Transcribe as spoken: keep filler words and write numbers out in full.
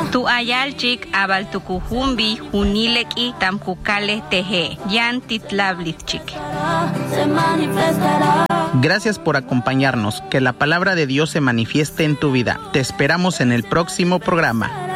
Tu ayalchik abaltukujumbi junileki tamkukale teje yan titlablitchik. Gracias por acompañarnos. Que la palabra de Dios se manifieste en tu vida. Te esperamos en el próximo programa.